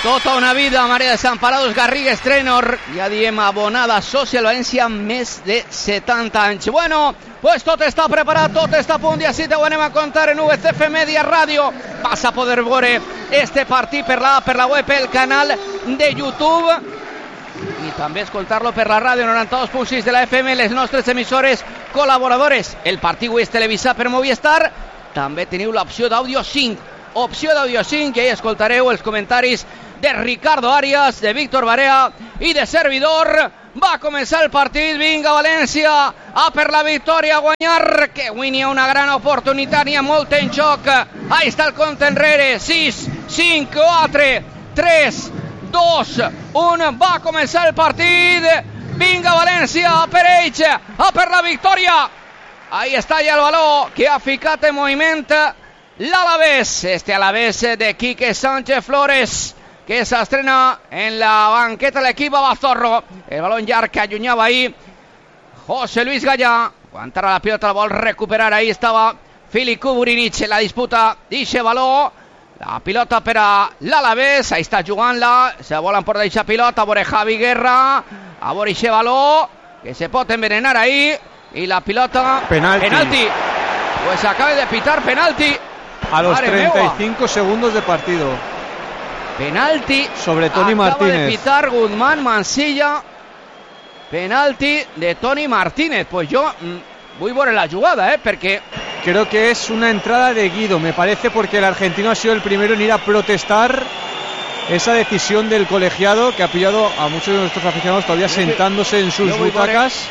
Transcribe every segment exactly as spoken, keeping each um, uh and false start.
Tota una vida, Maria Desamparados Garrigues, Trenor, ja diem abonada Social València, més de setanta anys. Bueno, pues tot està preparat, tot està a punt i així te ho anem a contar en U C F Media Ràdio. Vas a poder veure este partit per la, per la web, el canal de YouTube, i també escoltar-lo per la ràdio noranta-dos punt sis de la F M, les nostres emissores col·laboradores. El partit avui és televisat per Movistar. També teniu l'opció d'àudio cinc, opció d'àudio cinc, i ahí escoltareu els comentaris de Ricardo Arias, de Víctor Barea i de servidor. Va a començar el partit, vinga València, a per la victòria, a guanyar, que avui n'hi ha una gran oportunitat, n'hi ha molt en joc. Ahí està el compte enrere, sis, cinc, quatre, tres, dos, un, va a començar el partit, vinga València, a per ells, a per la victòria. Ahí està ja el baló que ha ficat en moviment l'Alavés, este Alavés de Quique Sánchez Flores, que s'estrena en la banqueta de l'equip Abazorro. El balón llarg que allunyava ahí José Luis Gallà. Aguantarà la pilota, la vol recuperar. Ahí estava Filip Kuburinic en la disputa d'eixe baló. La pilota per a l'Alavés, ahí està jugant-la, se vol emportar eixa pilota, a veure Javi Guerra, a veure eixe baló, que se pot envenenar ahí, i la pilota... Penalti. Penalti. Pues acaba de pitar penalti. A los treinta y cinco segundos de partido. Penalti sobre Toni acaba Martínez. de pitar Guzmán Mansilla. Penalti de Toni Martínez. Pues yo mmm, voy por la jugada, ¿eh? Porque creo que es una entrada de Guido, me parece, porque el argentino ha sido el primero en ir a protestar esa decisión del colegiado, que ha pillado a muchos de nuestros aficionados todavía sentándose en sus butacas.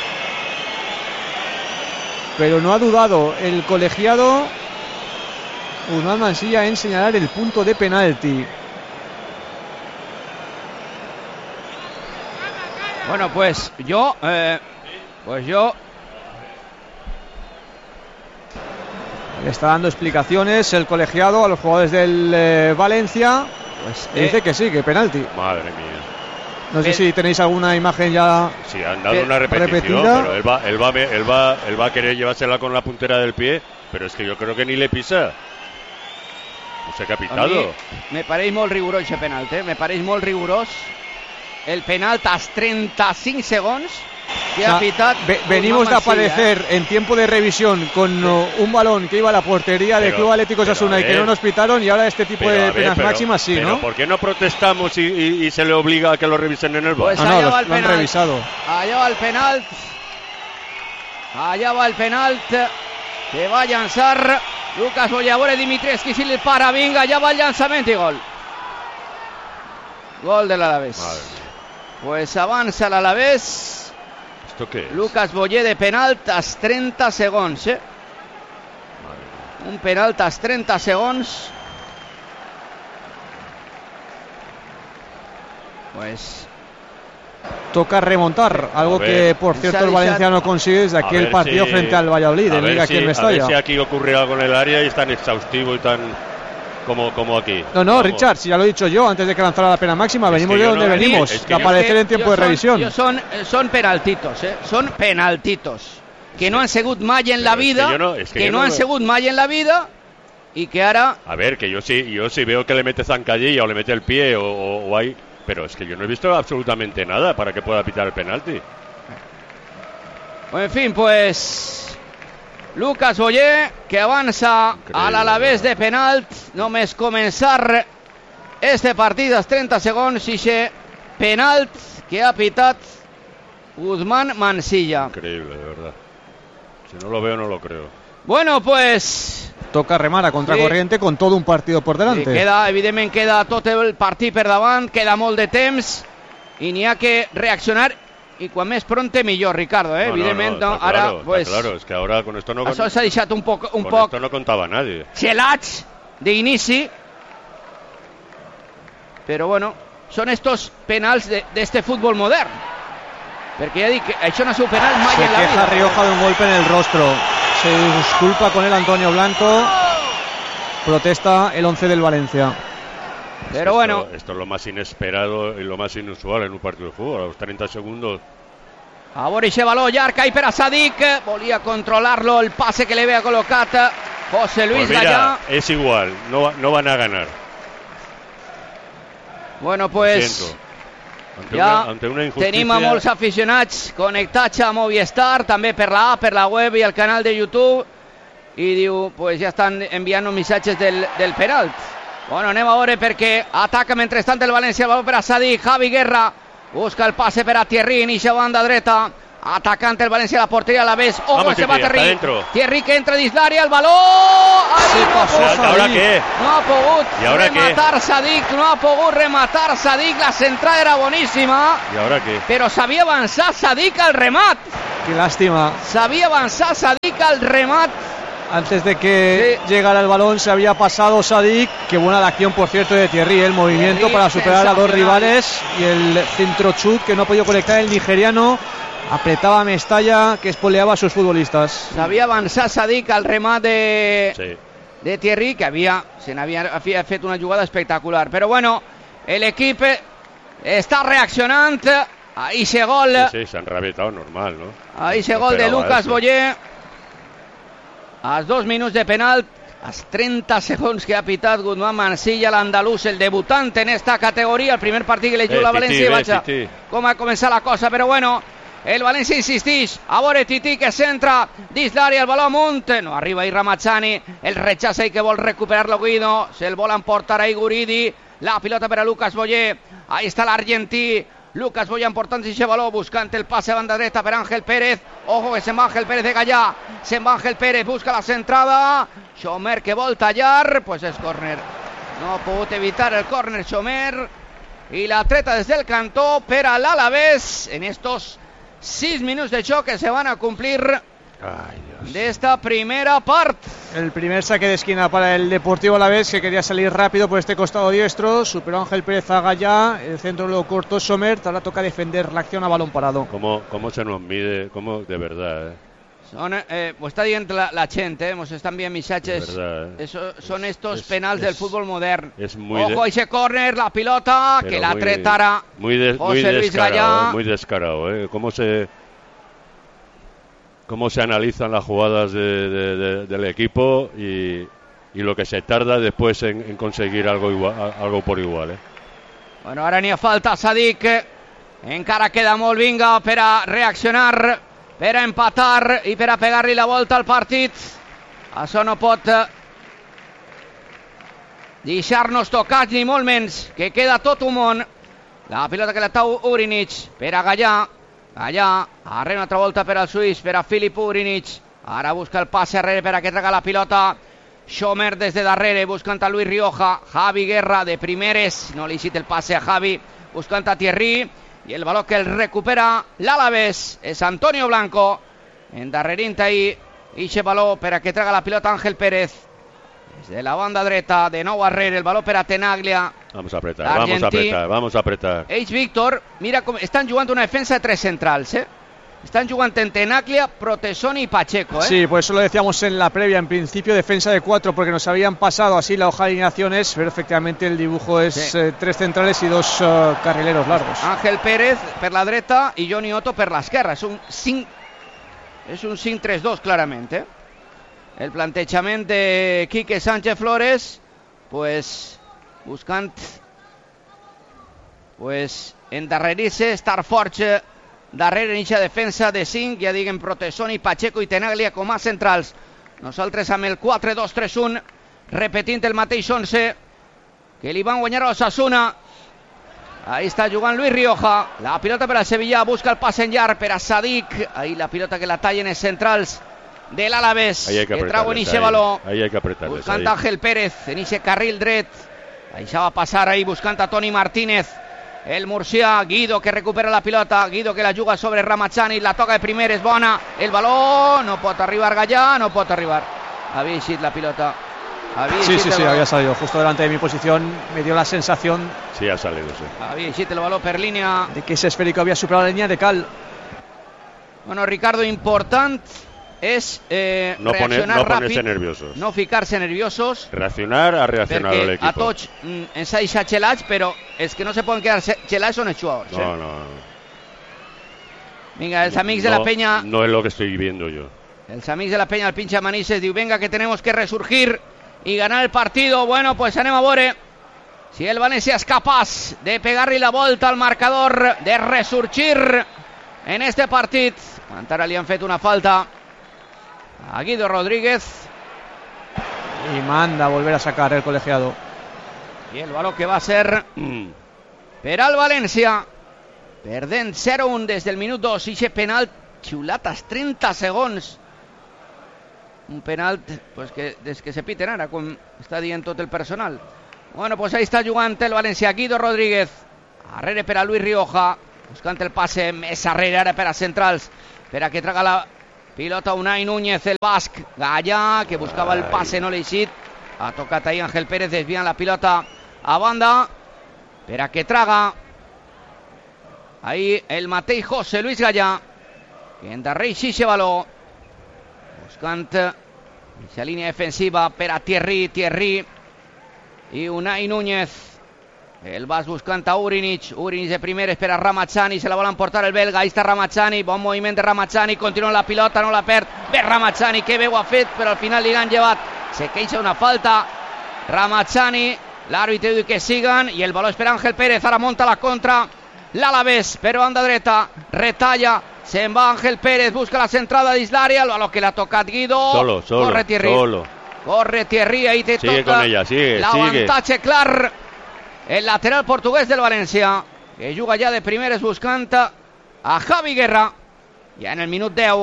Pero no ha dudado el colegiado Guzmán Mansilla en señalar el punto de penalti. Bueno, pues yo, eh, pues yo. Le está dando explicaciones el colegiado a los jugadores del eh, Valencia. Pues eh, dice que sí, que penalti. Madre mía. No sé si tenéis alguna imagen ya. Sí, han dado una repetición, repetida. pero él va, él, va, él, va, él va a querer llevársela con la puntera del pie, pero es que yo creo que ni le pisa. No sé qué ha pitado. Me pareix molt rigorós ese penalti, eh? Me pareix molt rigorós. El penalt als treinta-cinc segons que O sea, ha pitat. ve, venimos de aparecer eh? en tiempo de revisión con sí. uh, un balón que iba a la portería del Club Atlético Osasuna y que no nos pitaron, y ahora este tipo pero, de ver, penas pero, máximas sí, pero ¿no? ¿por qué no protestamos y, y, y se le obliga a que lo revisen en el bar? Pues ah, no, allá lo, va el lo han penal. revisado. Allá va el penalt. Allá va el penalt. Que va a llançar Lucas Boyabore, Dimitrescu, si le para, vinga, allá va el llançament i gol. Gol de l'Alavés. Pues avança l'Alavés. ¿Esto qué es? Lucas Boyer de penalt als trenta segons, eh? Un penalt als trenta segons. Pues toca remontar, algo que por cierto el Valencia no consigue desde aquel partido si, frente al Valladolid en Liga si, aquí en Mestalla. A ver si aquí ocurre algo en el área y es tan exhaustivo y tan como, como aquí. No, no, Vamos. Richard, si ya lo he dicho yo antes de que lanzara la pena máxima, es venimos de donde no, venimos, es que de aparecer en tiempo de son, revisión. Yo son, son penaltitos, eh? Son penaltitos que sí. no han sigut mai en la vida, es que, no, es que, que no, no han sigut mai en la vida y que ahora. A ver, que yo sí, yo sí veo que le mete zancadilla o le mete el pie o, o, o hay. Pero es que yo no he visto absolutamente nada para que pueda pitar el penalti. En fin, pues Lucas Boyer, que avança a l'Alavés de penalt, només començar este partit als trenta segons, i ese penalt que ha pitat Guzmán Mansilla. Increíble, de verdad. Si no lo veo, no lo creo. Bueno, pues toca remar a contracorriente sí. con todo un partido por delante. Sí, queda, evidentment queda tot el partit per davant, queda molt de temps i n'hi ha que reaccionar, i quan més pronte millor, Ricardo, eh? No, evidentment no, no, no, ara claro, pues, claro, es que ahora con esto no això con... s'ha deixat un poc un con poc esto no contaba nadie. Gelats d'inici, però bueno, són estos penals de, de este fútbol modern, perquè ja dic que això no ha sigut penal mai se en la vida. Se queja Rioja de un golpe en el rostro, se disculpa con el Antonio Blanco, protesta el once del Valencia. Pero esto, bueno, esto es lo más inesperado y lo más inusual en un partido de fútbol. A los treinta segundos. A veure ese baló llarg i per a Sadik, volia controlar-lo, el passe que le havia col·locat José Luis pues mira, Gallà. es igual, no, no van a ganar. Bueno, pues ante ja una, ante una injustícia... tenim a molts aficionats connectats a Movistar, també per la app, per la web i el canal de YouTube, i diu, pues ja estan enviant missatges del, del penalt. Bueno, anem a veure perquè ataca mentrestant el València, el baló per a Sadik, Javi Guerra, busca el passe per a Thierry, inicia banda dreta, atacante el València a la porteria a la vez, ojo, Vamos, se va Thierry, Thierry, dentro. Thierry que entra dins l'àrea, el baló, ahí no ha pogut, ¿Ahora qué? no ha pogut ¿Y ahora rematar qué? Sadik, no ha pogut rematar Sadik, la centrada era boníssima, ¿Y ahora qué? però sabia avançar Sadik al remat, Qué lástima. sabia avançar Sadik al remat. Antes de que Sí. llegara el balón se había pasado Sadik. Qué buena la acción, por cierto, de Thierry. El movimiento Thierry, para superar a dos sensacional. rivales. Y el centro chut que no ha podido conectar el nigeriano. Apretaba a Mestalla, que espoleaba a sus futbolistas. Sabia avançar Sadik al remat de, Sí. de Thierry, que havia, se n'havia havia fet una jugada espectacular. Però bueno, l'equip està reaccionant. Ahí se gol. Sí, sí, se han rabietado normal, ¿no? Ahí se No gol de esperaba Lucas eso. Boyer. Als dos minuts de penal, als trenta segons que ha pitat Guzmán Mansilla, l'andalús, el debutant en esta categoria, el primer partit que li juga Eh, la Tití, València, i eh, vaja Tití. com ha començat la cosa, però bueno, el València insistix, a veure Tití que centra dins l'àrea, el baló amunt, no arriba ahí Ramazzani, el rechaça i que vol recuperar-lo Guido, se'l vol emportar ahí Guridi, la pilota per a Lucas Boyer, ahí està l'argentí, Lucas Boyer emportant ese baló, buscant el passe a banda dreta per Ángel Pérez, ojo que se'n va Ángel Pérez de Gallà, se'n va Ángel Pérez, busca la centrada, Xomer que vol tallar, pues és córner, no ha pogut evitar el córner Xomer, i la treta des del cantó per a l'Alavés en estos sis minuts de xoc que se van a cumplir Ay, Dios. de esta primera part. El primer saque de esquina para el Deportivo Alavés, que quería salir rápido por este costado diestro. Superó Ángel Pérez a Gallá. El centro lo cortó Sommer. Ahora toca defender la acción a balón parado. ¿Cómo, cómo se nos mide? ¿Cómo, de verdad, eh? Son, eh, ho està dient la, la gent, eh? Mos estan enviant missatges. De verdad, eh. Eso, son estos es- penals es- del fútbol modern. es muy Ojo, de- ese córner, la pilota, Pero que la muy- tretara Muy, de- muy José Luis descarado, Gallá. eh, muy descarado, ¿eh? ¿Cómo se, cómo se analizan las jugadas de- de- de- del equipo y, y lo que se tarda después en, en conseguir algo, igual, algo por igual, eh? Bueno, ara n'hi ha falta Sadik. Encara queda molt, vinga, per a reaccionar, per a empatar i per a pegar-li la volta al partit. Això no pot eh, deixar-nos tocats ni molt menys, que queda tot un món. La pilota que la tau Urinic per a Gallà. Gallà, arre una altra volta per al suís, per a Filip Urinic. Ara busca el passe arrere per a que traga la pilota. Xomer des de darrere, buscant a Luis Rioja. Javi Guerra de primeres, no li cita el passe a Javi, buscant a Thierry. I el baló que el recupera l'Alavés és Antonio Blanco. Endarrerint ahí, ixe baló per a que traga la pilota Ángel Pérez. Desde la banda dreta, de nou arrere, el baló per a Tenaglia. Vamos a apretar, vamos a Argentí. apretar, vamos a apretar. Ells, Víctor, mira com estan jugant una defensa de tres centrals, eh? Están jugando en Tenaglia, Protesoni y Pacheco, ¿eh? Sí, por eso lo decíamos en la previa, en principio defensa de cuatro, porque nos habían pasado así la hoja de alineaciones, pero efectivamente el dibujo es Sí. eh, tres centrales y dos uh, carrileros largos. Ángel Pérez per la dreta y Johnny Otto per l'esquerra. És un cinc és un cinc tres dos claramente. El plantejament de Quique Sánchez Flores, pues buscant pues endarrerir-se, estar forts darrere en eixa defensa de cinc, ja diguem Protesoni, Pacheco i Tenaglia com a centrals. Nosaltres amb el quatre dos tres un, repetint el mateix onze que li van guanyar a Osasuna. Ahí está jugant Luis Rioja, la pilota per al Sevilla, busca el pas en llarg per a Sadik, ahí la pilota que la tallen els centrals de l'Alavés, Ahí hay que que trau en apretarles, eixe ahí, baló, ahí hay que apretarles, buscant ahí. Ángel Pérez en eixe carril dret, això va passar ahí buscant a Toni Martínez, el murcià, Guido que recupera la pilota, Guido que la juga sobre Ramazzani, la toca de primer, és bona, el baló, no pot arribar Gallà, no pot arribar, havia eixit la pilota. Había Sí, sí, el sí, baló. había salido justo delante de mi posición, me dio la sensación Sí, ha salido, sí. Había eixit el baló per línia. de que ese esférico había superado la línea de cal. Bueno, Ricardo, important és eh, No, poner, reaccionar no ràpid, ponerse nerviosos. no ficar-se nerviosos, Reaccionar a reaccionar al perquè equipo. a tots mm, ens ha deixat gelats, però els que no se poden quedar se- gelats són els jugadors. No, eh? no, no. Vinga, els amics de la No, penya, No es lo que estoy viendo yo. els amics de la penya, el pincha Manises, diu, venga que tenemos que resurgir y ganar el partido. Bueno, pues anem a veure si el Valencia es capaz de pegarle la vuelta al marcador, de resurgir en este partit. Encara li han fet una falta a Guido Rodríguez. Y manda a volver a sacar el colegiado. I el valor que va ser per al València, perdent zero a un des del minut dos, i aquest penal xiulat als trenta segons. Un penal pues, que des que se piten ara, com està dient tot el personal. Bueno, pues ahí està jugant el València. Guido Rodríguez, arrere per a Luis Rioja, buscant el passe més arrere ara per a centrals, per a que traga la pilota Unai Núñez, el basc. Gallà, que buscava el passe, no l'ha eixit. Ha tocat ahí Ángel Pérez, desviant la pilota a banda, per a que traga ahí el mateix José Luis Gallà, que endarreix eixe valor, buscant eixa línia defensiva per a Thierry, Thierry i Unai Núñez. El vas buscant a Urinic, Urinic de primer, espera Ramazani, se la volen portar el belga, ahí està Ramazani, bon moviment de Ramazani, continua la pilota, no la perd, ve Ramazani, que bé ho ha fet, però al final li han llevat, se queixa una falta, Ramazani, l'àrbitre diu que siguen, i el valor és per Ángel Pérez, ara monta la contra, l'Alavés, per banda dreta, retalla, se'n va Ángel Pérez, busca la centrada dins l'àrea, el valor que l'ha tocat Guido, solo, solo, corre Thierry, solo. corre Thierry, ahí te sigue toca con ella, sigue, l'avantatge sigue. clar. El lateral portuguès del València, que juga ja de primeres buscant a Javi Guerra. Ja en el minut deu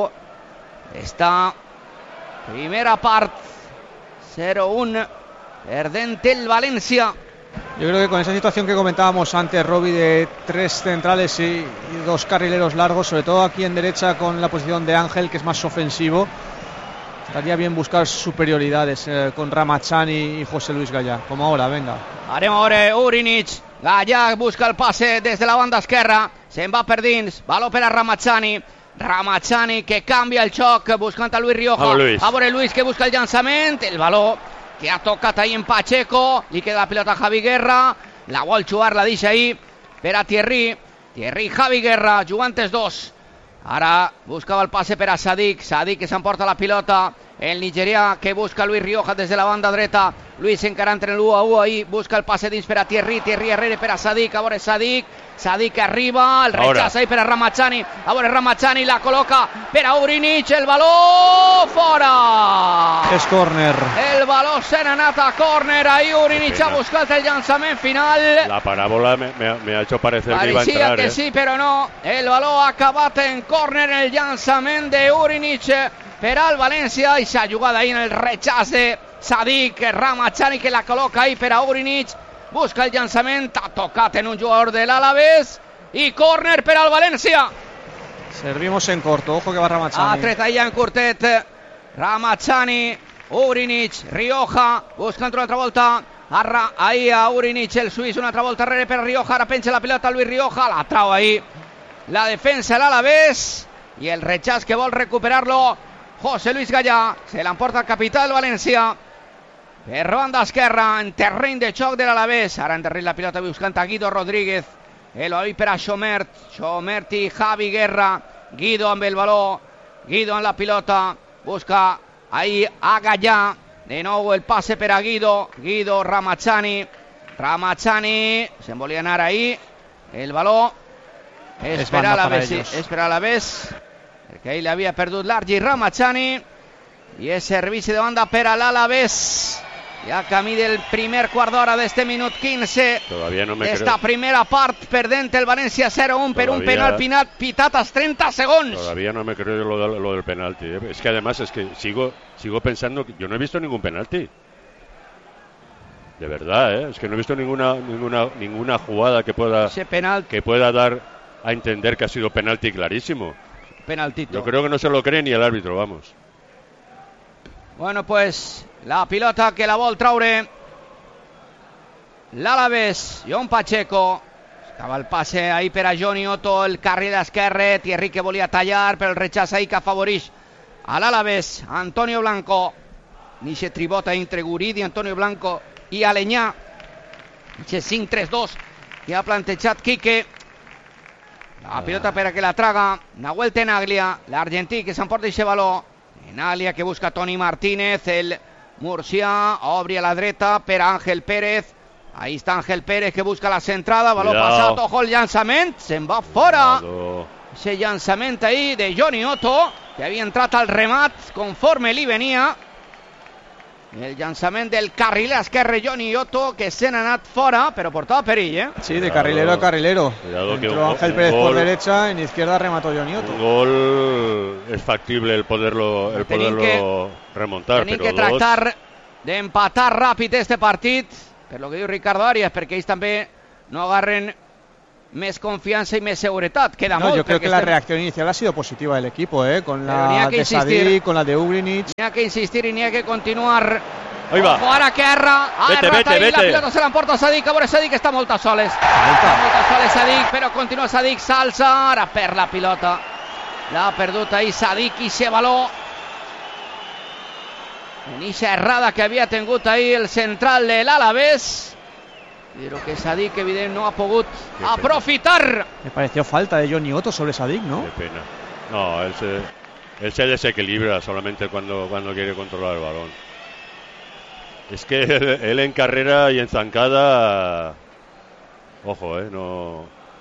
està primera part, zero a uno, perdent el València. Yo creo que con esa situación que comentábamos antes, Robbie, de tres centrales y, y dos carrileros largos, sobre todo aquí en derecha con la posición de Ángel, que es más ofensivo, estaría bien buscar superioridades eh, con Ramazani y José Luis Gallà, como ahora, venga. Harem a veure Urinic, Gallà busca el passe des de la banda esquerra, se'n va per dins, valor per a Ramazani, Ramazani que canvia el xoc buscant a Luis Rioja, Vamos, Luis. a veure Luis que busca el llançament, el valor que ha tocat ahí en Pacheco, li queda la pilota a Javi Guerra, la vol jugar, la deixa ahí per a Thierry, Thierry Javi Guerra, jugant els dos. Ara buscava el passe per a Sadik, Sadik que s'emporta la pilota, el nigerià que busca Luis Rioja des de la banda dreta, Luis encarant en l'u a u ahí, busca el passe dins per a Thierry, Thierry arrere per a Sadik, a veure Sadik, Sadik arriba, el rechaça ahí per a Ramazani, a veure Ramazani la col·loca per a Urinic, el valor fora! És córner. El valor se n'ha anat a córner, ahí Urinic ha buscat el llançament final. La parábola me, me, me ha hecho parecer que iba a Parecía entrar. que eh. sí, però no. El valor ha acabat en córner, el llançament de Urinic per al València, i s'ha jugat ahí en el rechaç de Sadik, Ramazani que la col·loca ahí per a Urinic, busca el llançament, ha tocat en un jugador de l'Alavés, i córner per al València. Servimos en corto, ojo que va Ramazani. Ha tret allà en curtet Ramazani, Urinic, Rioja, buscant una altra volta, Arra, ahí a Urinic, el suís, una altra volta arrere per Rioja, ara penja la pilota Luis Rioja, la trau ahí la defensa de l'Alavés, i el rechaç que vol recuperar-lo José Luis Gallà, se l'emporta el capità del València, per banda esquerra, en terreny de xoc de l'Alavés, ara endarrere la pilota buscant a Guido Rodríguez, el ahí per a Xomert, Xomert i Javi Guerra, Guido amb el valor, Guido en la pilota, busca ahí a Gallà, de nou el passe per a Guido, Guido, Ramazani, Ramazani, se'n volia anar ahí, el valor, és per a l'Alavés, sí, és per a l'Alavés, perquè ahí l'havia perdut l'Argi Ramazani, i és servici de banda per a l'Alavés. Ja camí del primer quart d'hora d'este minut quinze no d'esta primera part, perdent el València zero a uno per un penal pinat, pitat als treinta segons. Todavía no me creo lo, de, lo del penalti. ¿eh? Es que además es que sigo, sigo pensando que yo no he visto ningún penalti. De verdad, ¿eh? Es que no he visto ninguna, ninguna, ninguna jugada que pueda, que pueda dar a entender que ha sido penalti clarísimo. Penaltito. Yo creo que no se lo cree ni el árbitro, vamos. Bueno, pues la pilota que la vol traure l'Alavés, Jon Pacheco, estava el passe ahí per a Johnny Otto, el carril esquerre, Thierry que volia tallar, però el rechaç ahí que afavoreix a l'Alavés, Antonio Blanco, nixe tribota entre Guridi, Antonio Blanco i Alenyà, nixe cinc tres dos que ha plantejat Quique, la pilota per a que la traga Nahuel Tenaglia, l'argentí que s'emporta aquest valor, Tenaglia que busca Toni Martínez, el murcià, obri a la dreta per a Ángel Pérez, Ahí està Ángel Pérez, que busca la centrada, baló passat, ojo el llançament, se'n va fora. Ese llançament ahí de Johnny Otto, que havia entrat al remat conforme li venia. El llançament del carriler esquerre Johnny Otto, que se n'ha anat fora, però portava perill, eh? Sí, de carrilero a carrilero. Entró Ángel Pérez por derecha, en izquierda remató Johnny Otto. Un gol es factible el poderlo, el poderlo que, remontar. Tenim però que tractar d'empatar ràpid este partit, per lo que diu Ricardo Arias, perquè ells també no agarren més confiança i més seguretat. Queda no, molt. Yo creo que la estem... reacción inicial ha sido positiva del equipo, ¿eh? Con la de Sadik, con la de Ugrinic. N'hi ha que insistir i n'hi ha que continuar. Ahí va. Ojo, ara que erra. Ha vete, errat vete, ahí, vete. La pilota se l'emporta Sadik. A veure, Sadik està molt a soles. Està molt a soles Sadik, però continua Sadik, s'alça. Ara perd la pilota. L'ha perdut ahí Sadik i se való. En eixa errada que havia tingut ahí el central de l'Alavés. Pero que Sadik, evident, no ha pogut aprofitar. Me pareció falta de Johnny Otto sobre Sadik, ¿no? Qué pena. No, él se, él se desequilibra solamente cuando, cuando quiere controlar el balón. Es que él, él en carrera y en zancada, ojo, eh, no,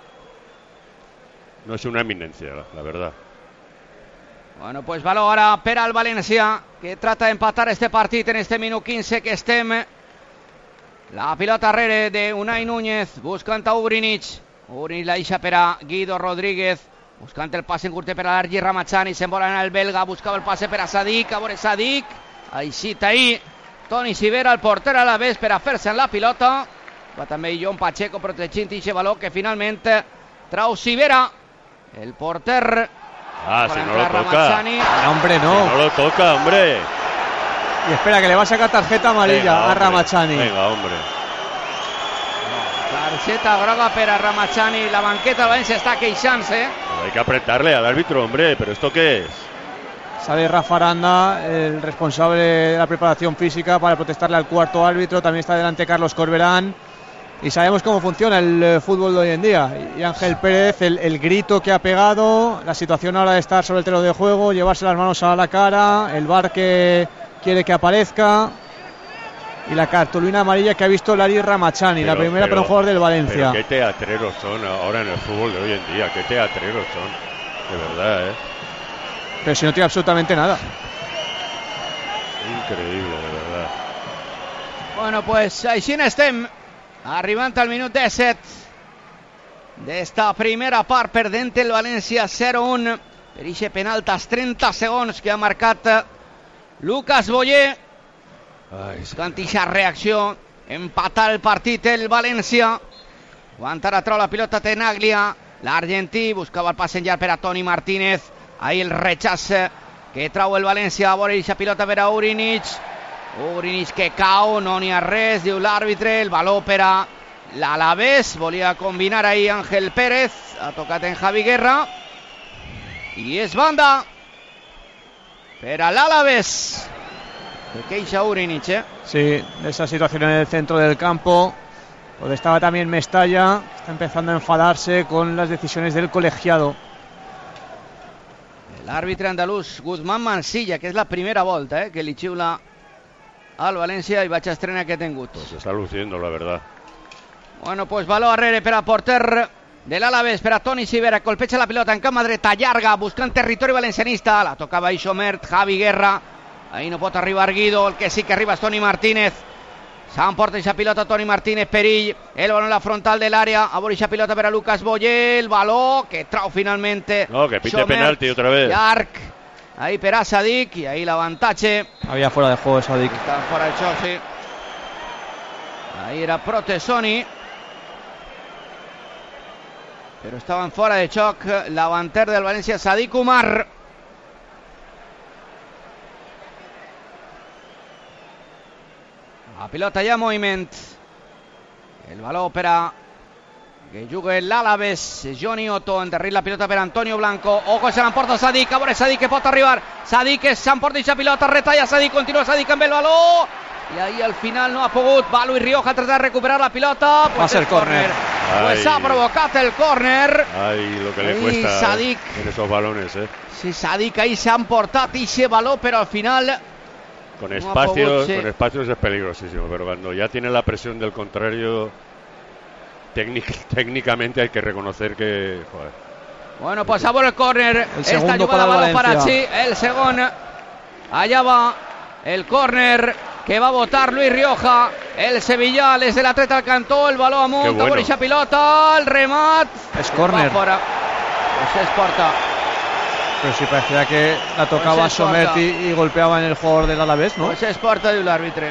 no es una eminencia, la, la verdad. Bueno, pues valor ara per al València, que trata d'empatar este partit en este minut quinze que estem. La pilota darrere de Unai Núñez, buscant a Ugrinic. Ugrinic la deixa per a Guido Rodríguez, buscant el passe en curte per a l'Argi Ramachani, se'n vol anar el belga, buscava el passe per a Sadik, a veure Sadik, així ahí, Toni Sivera, el porter a la vez per a fer-se en la pilota, va també John Pacheco protegint aquest valor que finalment trau Sivera, el porter. Ah, si no lo toca. No, hombre, no. Si no lo toca, hombre. Y espera, que le va a sacar tarjeta amarilla venga, a Ramachani. Venga, hombre. Tarjeta groga per a Ramachani. La banqueta de València està queixant-se. Hay que apretarle al árbitro, hombre. ¿Pero esto qué es? Sale Rafa Aranda, el responsable de la preparación física, para protestarle al cuarto árbitro. También está delante Carlos Corberán. Y sabemos cómo funciona el fútbol de hoy en día. Y Ángel Pérez, el, el grito que ha pegado, la situación ahora de estar sobre el terreno de juego, llevarse las manos a la cara, el V A R que quiere que aparezca, y la cartulina amarilla que ha visto Lari Ramachani, pero, la primera pero, para un jugador del Valencia. Pero qué teatreros son ahora en el fútbol de hoy en día, qué teatreros son, de verdad, ¿eh? Pero si no tiene absolutamente nada. Increíble, de verdad. Bueno, pues així estem, arribant al minut disset d'esta primera part, perdent el València zero un per ixe penalt als trenta segons que ha marcat Lucas Boyer. Buscant ixa reacció, empatar el partit el València. Aguantar a trau la pilota Tenaglia, l'argentí buscava el passe en llarg per a Toni Martínez. Ahí el rechaç que trau el València, a veure ixa pilota per a Ugrinic. Ugrinic que cau, no n'hi ha res, diu l'àrbitre. El valor per a l'Alavés, volia combinar ahí Ángel Pérez, ha tocat en Javi Guerra i és banda per a l'Alavés. Que queixa Ugrinic, eh? Sí, de esa situación en el centro del campo, donde estaba también Mestalla, está empezando a enfadarse con las decisiones del colegiado. L'àrbitre andalús Guzmán Mansilla, que és la primera volta eh, que li xiula al València i vaig estrenar que ha tingut. Pues se está luciendo, la verdad. Bueno, pues valor arrere per a porter de l'Alavés, per a Toni Sivera, colpeja la pilota en cama dreta, llarga, buscant territori valencianista, la tocava Ixomert, Javi Guerra, ahí no pot arribar Guido, el que sí que arriba és Toni Martínez. S'emporta aquesta pilota Toni Martínez, perill, el balón en la frontal de l'àrea, a veure aquesta pilota per a Lucas Boyer, el baló que trau finalmente. No, que pite penalti otra vez. Llarg, ahí per a Sadik, i ahí l'avantatge. Había fuera de juego Sadik. Está fuera de xoc, sí. Ahí era Protesoni. Pero estaban fuera de xoc l'avanter del València, Sadik Umar. La pilota ja en moviment. El baló per a que juga l'Alavés, Johnny Otto, enderrit la pilota per Antonio Blanco. Ojo, se l'emporta Sadik, a veure Sadik que pot arribar. Sadik que s'emporta aquesta pilota, retalla Sadik, continua Sadik amb el baló. I ahí al final no ha pogut. Balu i Rioja a tratar de recuperar la pilota. Pues va a ser córner. Pues ha provocat el córner. Ay, lo que le cuesta Sadik, en esos balones, eh. Sí, Sadik ahí s'ha emportat aquest baló, però al final con espacios, sí. con espacios es peligrosísimo, pero cuando ya tiene la presión del contrario, técnic, técnicamente hay que reconocer que, joder. Bueno, pues a por el córner. Esta jugada balón para Chi, el segundo. Allá va el córner que va a votar Luis Rioja. El Sevilla, desde la treta al cantó, el balón amunt, bueno. Borisha pilota, el remat. Es córner. Pues es porta. Pero si parecía que la tocaba pues Sommer y, y golpeaba en el jugador del Alavés, ¿no? Pues es porta del árbitro.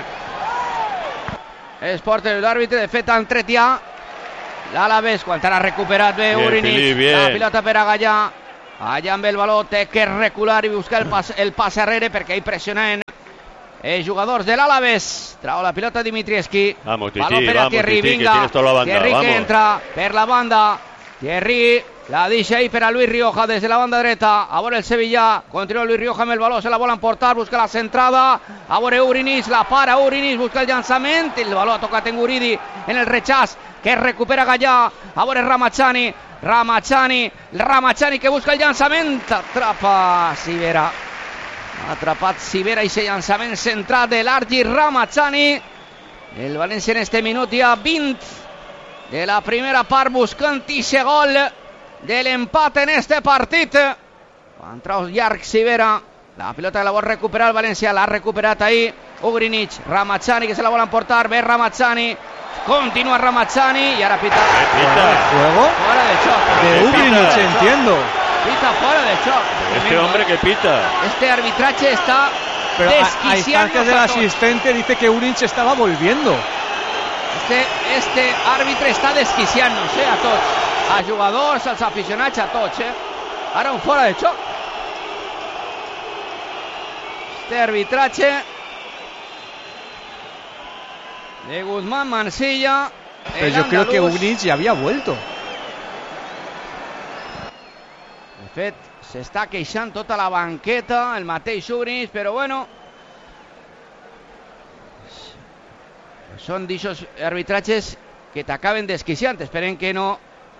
Es porta del árbitro, de fet en Tretia. L'Alavés, quan l'ha recuperat bé Urinic, la pilota per a Gallà. Allà amb el baló té que recular i buscar el pas, el pas arrere perquè hi pressionen els jugadors de l'Alavés. Trau la pilota Dimitrievski. Vamos, Titi, baló per a Thierry, Titi, vinga. Que Thierry vamos. Que entra per la banda. Thierry la deixa ahí per a Luis Rioja des de la banda dreta. A veure el Sevilla, continua Luis Rioja amb el baló, se la volen portar, busca la centrada. A veure Urinic, la para Urinic, busca el llançament. El baló ha tocat en Guridi en el rechaç, que recupera Gallà. A veure Ramachani, Ramachani, Ramachani que busca el llançament. Atrapa Sivera. Ha atrapat Sivera i ese llançament centrat de l'Argi Ramachani. El València en este minut ja vint de la primera part buscant ese gol de l'empat en este partit. Quan trau llarg Sivera, la pilota que la vol recuperar el València, l'ha recuperat ahir Ugrinic, Ramachani que se la volen portar, ve Ramachani, continua Ramachani y ahora pita. ¿Pita el juego? Fuera de choque. De Ugrinic, entiendo. Pita fuera de choque. Este hombre que pita. Este arbitraje está Pero desquiciando. A, a instancias del asistente dice que Ugrinic estaba volviendo. Este, este àrbitre està desquiciant-nos, eh, a tots. A jugadors, als aficionats, a tots, eh. Ara un fora de xoc. Este arbitratge de Guzmán Mansilla. Pero yo creo que Ugrinic ya había vuelto. De fet, s'està queixant tota la banqueta, el mateix Ugrinic, però bueno, són d'aixòs arbitratges que t'acaben desquiciant. Esperem que no.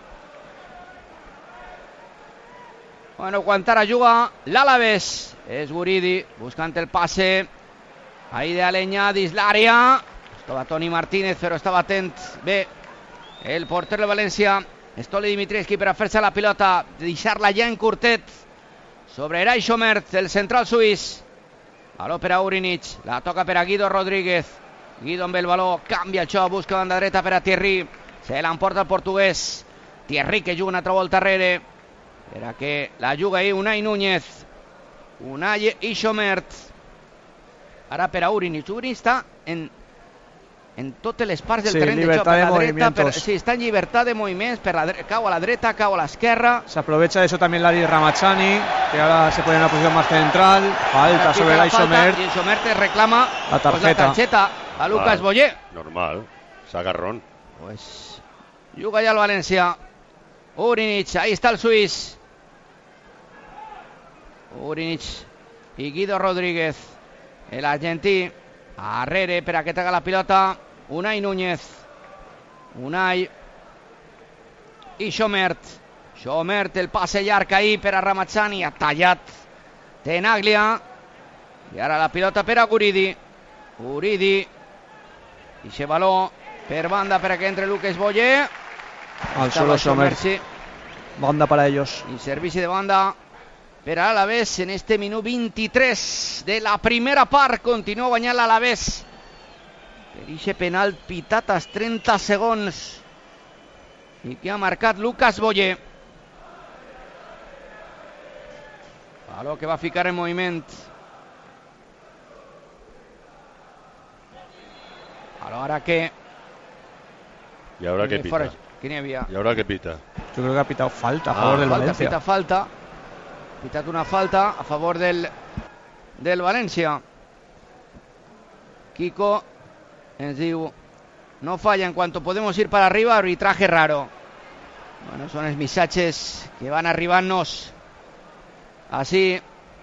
Bueno, quan ara juga l'Alavés, és Guridi buscant el passe ahí de Aleñà dins l'àrea. Estava Toni Martínez, però estava atent bé el porter de València, Stoli Dimitrievski, per a fer-se la pilota, deixar-la ja en curtet sobre Eray Somert, el central suís. Baló per a Urinic, la toca per a Guido Rodríguez. Guido amb el baló, canvia el xoc, busca banda dreta per a Thierry, se l'emporta el portuguès. Thierry que juga una altra volta darrere, per a que la juga ahí Unai Núñez, Unai i Somert. Ara per a Urinic, Urinic està en, en totes les parts del sí, terreny de joc, per de la dreta, per, sí, està en llibertat de moviments, per la, cau a la dreta, cau a l'esquerra. Se aprovecha de eso también Lari Ramachani, que ahora se pone en una posición más central. Falta sobre Eray Somert. Y Somert reclama la tarjeta, pues, la tarjeta a Lucas ah, Boyer. Normal, es agarrón. Pues juga ya el Valencia. Urinic, ahí está el suís. Urinic y Guido Rodríguez, el argentí. Arrere per a que traga la pilota Unai Núñez. Unai i Somert. Somert, el passe llarg ahí per a Ramachani, ha tallat Tenaglia. I ara la pilota per a Guridi. Guridi. I se baló per banda per a que entre Lucas Boyer. Al solo Somert. Sí. Banda para ellos. Y servicio de banda per a l'Alavés en este minut vint-i-tres de la primera part. Continua guanyant l'Alavés per ixe penal pitat als trenta segons i que ha marcat Lucas Boyer. Baló que va ficar en moviment. Baló ara que y ahora que pita. ¿Quién había? Y ahora que pita. Yo creo que ha pitado falta a ah, favor del falta, Valencia. Pita falta. Pitat una falta a favor del, del València. Kiko ens diu: no falla en cuanto podemos ir para arriba, arbitraje raro. Bueno, son els missatges que van arribant-nos així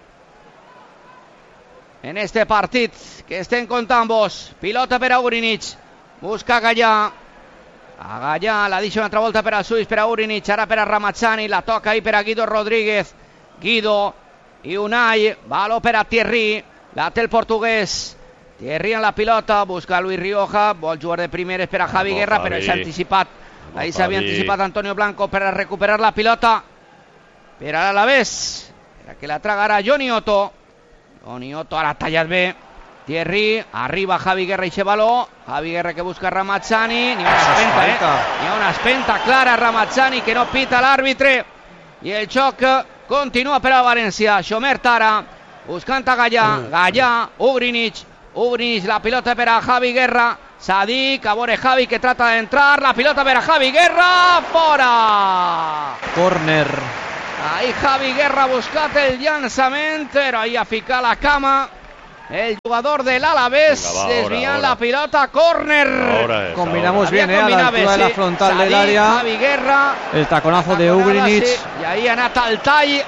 en este partit que estem contant vos. Pilota per a Urinic, busca Gallà. A Gallà la deixa una altra volta per al suís, per a Urinic, ara per a Ramachani, la toca ahí per a Guido Rodríguez. Guido i Unai, baló per a Thierry, La té el portuguès. Thierry en la pilota, busca a Luis Rioja, vol jugar de primer, espera Javi Guerra, Javi. però s'ha anticipat. Vamos, Ahí s'havia Javi. anticipat Antonio Blanco per a recuperar la pilota. Per a l'Alavés, per a que la traga ara Johnny Otto. Johnny Otto ara tallat bé. Thierry, arriba Javi Guerra i Chevaló. Javi Guerra que busca Ramazzani. Ni una espenta, eh? Ni una espenta clara Ramazzani que no pita l'àrbitre. I el xoc continua per a València. Xomer Tara, buscant a Gallà. Gallà, Ugrinic. Ugrinic, la pilota per a Javi Guerra. Sadik, a veure Javi que trata de entrar. La pilota per a Javi Guerra. Fora! Corner. Ahí Javi Guerra ha buscat el llançament, però ahí a ficar la cama el jugador del Alavés, Venga, va, ahora, desviant ahora. la pilota, córner. Ahora es, Combinamos ahora. bien, eh, a la altura de la frontal del área. Javi Guerra, El taconazo de taconada, Ugrinic. sí, i ahí ha anat al tall,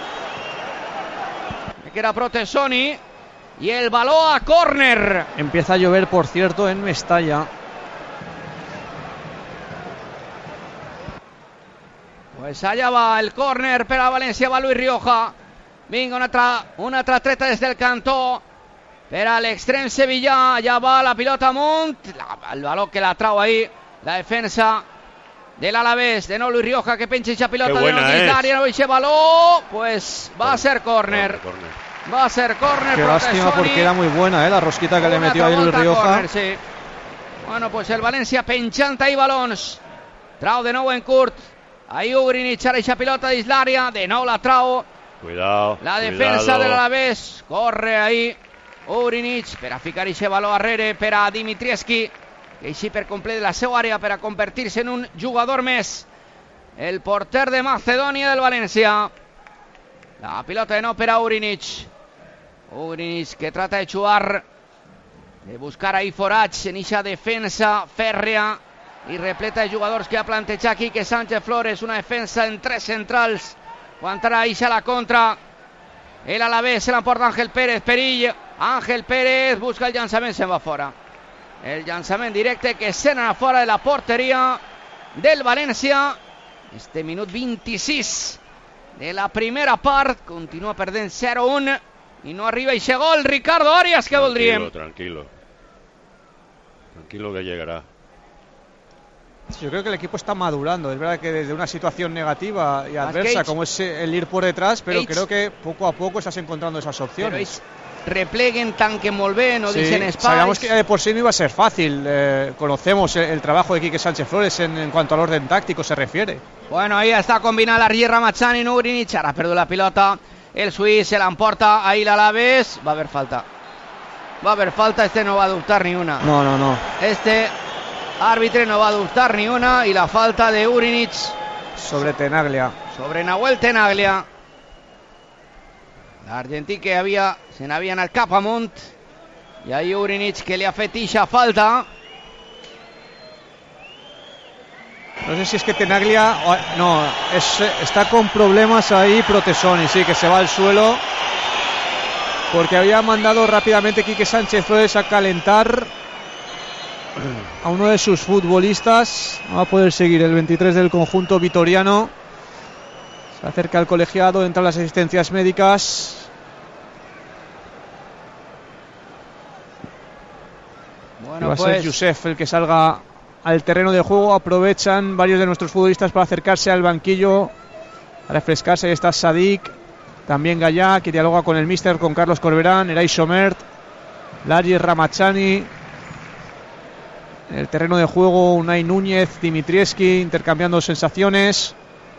que era Protesoni, y el baló a córner. Empieza a llover, por cierto, en Mestalla. Pues allá va el córner per a València, va Luis Rioja. Vinga, una altra, una altra treta des del cantó per a l'extrem sevillà. Allà va la pilota amunt, la, el baló que la trau ahí la defensa de l'Alavés. De nou Luis Rioja que penja esa pilota Qué de buena nou dins es. l'àrea, no eixe baló, pues va a ser córner. Corner, corner. Va a ser córner. Qué lástima, Protesoni. porque era muy buena, eh, la rosquita que le Una metió ahí Luis altra volta Rioja. córner, sí. Bueno, pues el València penjant ahí balons. Trau de nou en curt. Ahí Ugrinic ara eixa pilota dins l'àrea, de nou la trau. Cuidado. La defensa cuidado. del Alavés, corre ahí Ugrinic per a ficar eixe baló arrere per a Dimitrievski, que així per complet la seva àrea per a convertir-se en un jugador més. El porter de Macedònia del València. La pilota de nou per a Ugrinic. Ugrinic que trata de jugar, de buscar ahí forats en eixa defensa fèrrea i repleta de jugadors que ha plantejat Quique Sánchez Flores, una defensa en tres centrals. Aguantarà eixa la contra. El Alavés se l'emporta Ángel Pérez, perill. Ángel Pérez busca el llançament, se'n va fora. El llançament directe que se n'ha fora de la porteria del València. Este minut vint-i-sis de la primera part. Continua perdent zero un i no arriba eixe gol. Ricardo Arias, que voldríem. Tranquilo, tranquilo. Tranquilo que llegará. Yo creo que el equipo está madurando. Es verdad que desde una situación negativa y adversa, Cage. como es el ir por detrás, pero Cage. creo que poco a poco estás encontrando esas Però opciones. ells repleguen tan que molt bé, no Sí, deixen espais. sabíamos que de por sí no iba a ser fácil. Eh, conocemos el, el trabajo de Quique Sánchez Flores en, en cuanto al orden táctico se refiere. Bueno, ahí està combinant l'Argir Ramazzani en Ugrinic, ara ha perdut la pilota, el suís se l'emporta, ahí l'Alavés, va haver falta. Va haver falta, este no va a dubtar ni una. No, no, no. Este árbitro no va a dubtar ni una, y la falta de Ugrinic Sobre Tenaglia. sobre Nahuel Tenaglia. L'argentí que havia, se n'havia anat cap amunt, i ahí Ugrinic que li ha fet ixa falta. No sé si es que Tenaglia... o- No, es, está con problemas ahí Protesoni, sí, que se va al suelo. Porque había mandado rápidamente Quique Sánchez Flores a calentar a uno de sus futbolistas. No va a poder seguir el veintitrés del conjunto vitoriano. Se acerca al colegiado, entran las asistencias médicas. Y Bueno, va a ser pues Youssef el que salga al terreno de juego. Aprovechan varios de nuestros futbolistas para acercarse al banquillo, a refrescarse. Ahí está Sadik, también Gallá, que dialoga con el míster, con Carlos Corberán, Eray Somert, Larry Ramazzani. En el terreno de juego Unai Núñez, Dimitrievski, intercambiando sensaciones.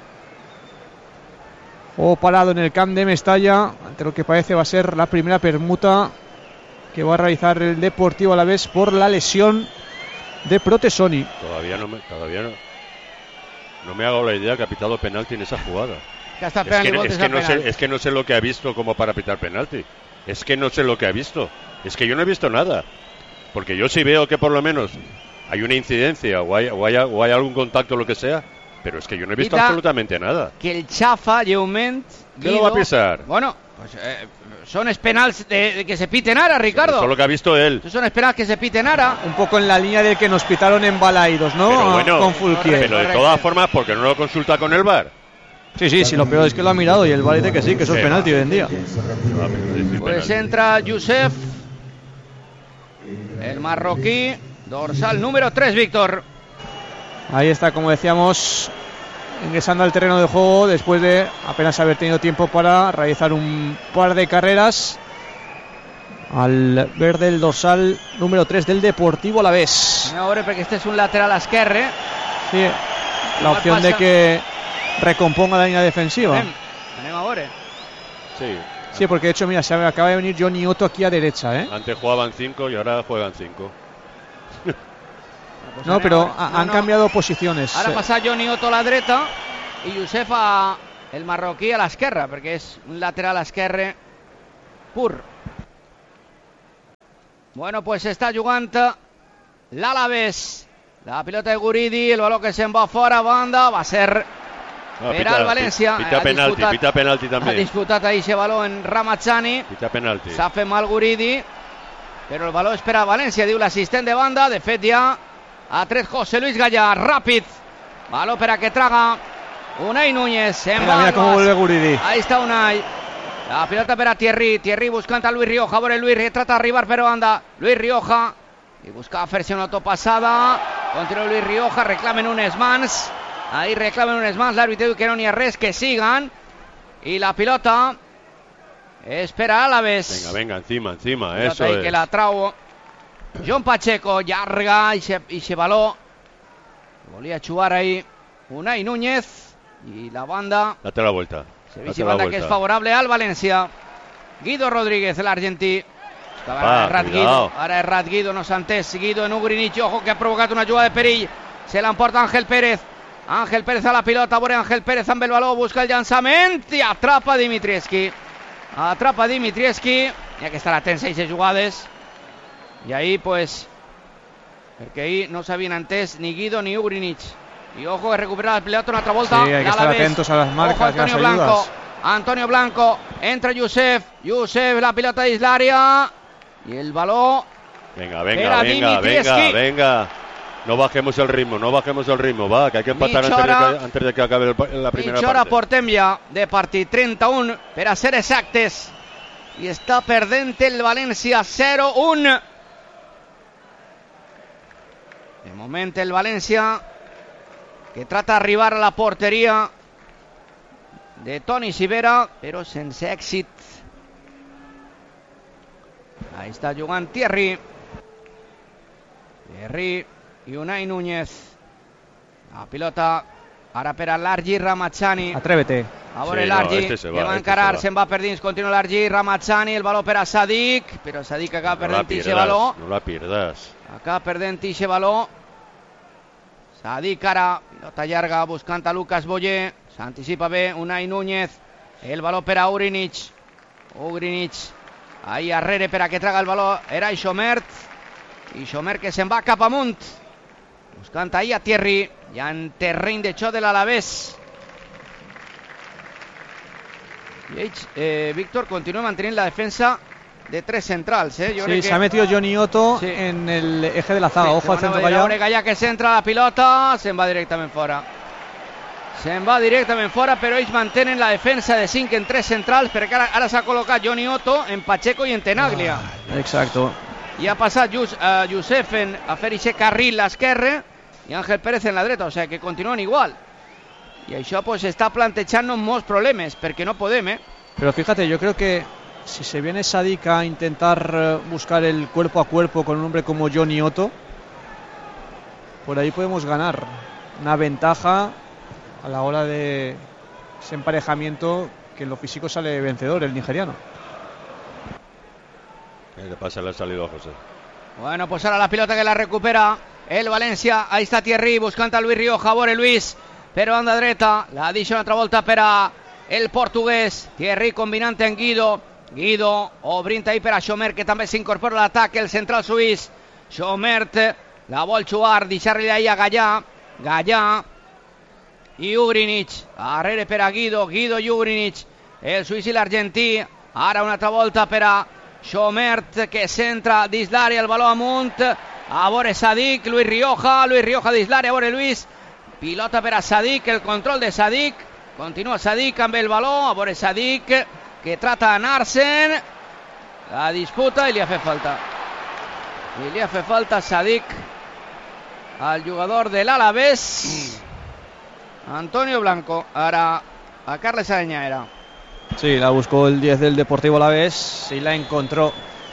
Juego parado en el camp de Mestalla, ante lo que parece va a ser la primera permuta que va a realizar el Deportivo Alavés por la lesión de Protesoni. Todavía no me, todavía no, no me hago la idea que ha pitado penalti en esa jugada. que està Es pegant que, voltes es, que al no penal. sé, es que no sé lo que ha visto como para pitar penalti. Es que no sé lo que ha visto. Es que yo no he visto nada. Porque yo sí veo que por lo menos hay una incidencia o hay, o hay, o hay algún contacto o lo que sea. Pero es que yo no he visto Pita absolutamente nada. Que el xafa lleument ¿Qué lo va a pisar? Bueno, pues eh, son penals de, de que se piten ara, Ricardo. Eso es lo que ha visto él. Son penals que se piten ara. Un poco en la línea del que nos pitaron en Balaidos, ¿no? Pero Ah, bueno, con Fulquier. Pero de Correcto. todas formas, ¿por qué no lo consulta con el V A R? Sí, sí, sí, lo peor es que lo ha mirado y el V A R dice que sí, que eso es penalti hoy en día. Pues entra Youssef, el marroquí, dorsal número tres, Víctor. Ahí está, como decíamos, ingresando al terreno de juego después de apenas haber tenido tiempo para realizar un par de carreras. Al verde el dorsal número tres del Deportivo Alavés. Ahora porque este es un lateral a esquerre. Sí, la opción pasa de que recomponga la línea defensiva. Anem ahora. Sí. Sí, porque de hecho, mira, se acaba de venir Johnny Otto aquí a derecha, ¿eh? Antes jugaban cinco y ahora juegan cinco. Pues no, pero ha, no, han no. cambiado posiciones. Ahora pasa Johnny Otto a la dreta y Youssef a el marroquí a la esquerra, porque es un lateral a esquerre pur. Bueno, pues està jugant l'Alavés. La pilota de Guridi, el baló que se'n va fora, banda, va ser no, per al València. Pita penalti, disputat, pita penalti també. Ha disputat ahir aquest baló en Ramazani. Pita penalti. S'ha fet mal Guridi, però el baló és per a València, diu l'assistent de banda. De fet, ja ha tret José Luis Gallà, ràpid. Baló per a que traga Unai Núñez. Mira, mira com vuelve Guridi. Ahí está Unai. La pilota per a Thierry, Thierry buscant a Luis Rioja, veure Luis, trata d'arribar per banda, Luis Rioja, i buscava fer-se una autopassada, continua Luis Rioja, reclamen unes mans, ahí reclamen unes mans, l'àrbitre diu que no n'hi ha res, que siguen, i la pilota és per a Alavés. Venga, venga, encima, encima, pilota eso ahí es. Que la trau John Pacheco, llarga, i se baló, volia jugar ahí Unai Núñez, i la banda... Date la vuelta. Servici banda que és favorable al València. Guido Rodríguez, l'argentí. Ara, Rat Guido, ara és Rat Guido, no s'ha entès. Guido en Ugrinich, ojo que ha provocat una jugada de perill. Se l'emporta Ángel Pérez. Ángel Pérez a la pilota, veure Ángel Pérez amb el baló, busca el llançament i atrapa Dimitrievski. Atrapa Dimitrievski. Hi ha que estar atents a aquestes jugades. I ahí, pues, perquè ahir no s'havien entès ni Guido ni Ugrinich. Y ojo que recupera la pelota una otra vuelta. Sí, hay que estar atentos a las marcas. Ojo, Antonio y las Blanco. ayudas. Antonio Blanco. Entra Youssef. Youssef, la pelota de Islaria. Y el balón. Venga, venga, venga, venga, venga. No bajemos el ritmo, no bajemos el ritmo. Va, que hay que empatar antes de que, antes de que acabe el, la primera Mitja hora parte. portem ja de partit. trenta-un per a ser exactes. I està perdent el València zero un. De moment el València, que trata d'arribar a la porteria de Toni Sivera, però sense èxit. Ahí està jugant Thierry. Thierry i Unai Núñez. La pilota ara per a Largi Ramazzani. Atrévete. A veure sí, Largi, no, este que va a encarar, se'n va per dins, continua Largi Ramazzani, el baló per a Sadik, però Sadik acaba no perdent aquest baló. No la pierdas. Acaba perdent aquest baló. Sadik ara, pilota llarga, buscant a Lucas Boyer, s'anticipa bé Unai Núñez, el baló per a Ugrinich, Ugrinich, ahí arrere per a que traga el baló, era Ixomert, Ixomert que se'n va cap amunt, buscant ahí a Thierry, ja en terreny de xoc de l'Alavés. I ells, eh, Víctor, continua mantenint la defensa de tres centrals, ¿eh? Yo sí, que... se ha metido Johnny Otto sí. en el eje de la zaga. Sí, ojo al centro Gallà. Gallà que centra la pilota, se'n va directament fora. Se'n va directament fora, però ells mantenen la defensa de cinc en tres centrals, perquè ara, ara s'ha col·locat Johnny Otto en Pacheco i en Tenaglia. Ah, exacto. I ha passat Jus, uh, Youssef en, a fer aquest carril a l'esquerra i Ángel Pérez en la dreta, o sigui que continuen igual. I això pues està plantejant molts problemes, perquè no podem, eh? Però fíjate, yo creo que si se viene Sadik a intentar buscar el cuerpo a cuerpo con un hombre como Johnny Otto, por ahí podemos ganar una ventaja a la hora de ese emparejamiento, que en lo físico sale vencedor el nigeriano. ¿Qué pasa? Le ha salido a José. Bueno, pues ahora la pilota que la recupera el València. Ahí está Thierry buscant a Luis Rioja, veure Luis, però banda dreta, la deixa una altra volta per a el portuguès. Thierry combinant en Guido. Guido obrint ahí per a Ixomert, que també s'incorpora a l'atac, el central suís. Ixomert la vol jugar, deixar-li ahí a Gallà. Gallà i Ugrinich, arrere per a Guido. Guido i Ugrinich, el suís i l'argentí. Ara una altra volta per a Ixomert, que centra dins l'àrea, el baló amunt. A veure Sadik, Luis Rioja, Luis Rioja dins l'àrea, a veure Luis. Pilota per a Sadik, el control de Sadik. Continua Sadik amb el baló, a veure Sadik que trata a Narsen, la disputa i li ha fet falta. I li ha fet falta Sadik al jugador del Alavés, Antonio Blanco. Ahora a Carles Araña era. Sí, la buscó el diez del Deportivo Alavés y la encontró.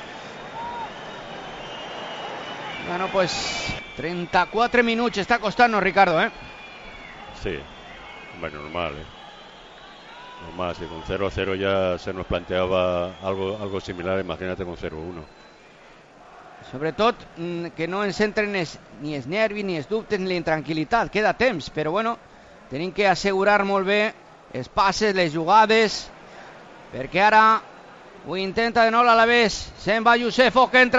Bueno, pues trenta-quatre minuts està costant-nos, Ricardo, eh? Sí, bueno, normal, ¿eh? Normal, si con cero a cero ya se nos planteaba algo, algo similar, imagínate con cero a uno. Sobretot que no ens entren es, ni els nervis, ni els dubtes, ni la intranquil·litat. Queda temps, però bueno, tenim que assegurar molt bé els passes, les jugades, perquè ara ho intenta de nou l'Alavés. Se'n va Youssefo, que entra